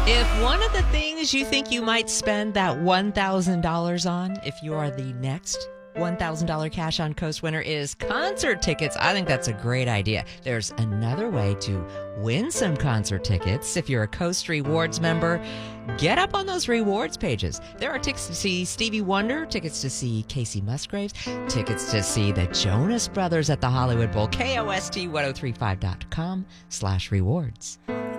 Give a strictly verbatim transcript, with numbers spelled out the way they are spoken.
If one of the things you think you might spend that one thousand dollars on, if you are the next one thousand dollars cash on Coast winner, is concert tickets, I think that's a great idea. There's another way to win some concert tickets. If you're a Coast Rewards member, get up on those rewards pages. There are tickets to see Stevie Wonder, tickets to see Casey Musgraves, tickets to see the Jonas Brothers at the Hollywood Bowl. K O S T ten thirty-five dot com slash rewards.